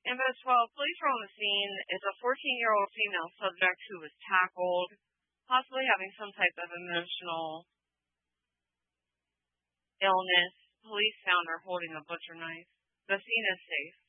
Ambos 12, police were on the scene. It's a 14-year-old female subject who was tackled, possibly having some type of emotional illness. Police found her holding a butcher knife. The scene is safe.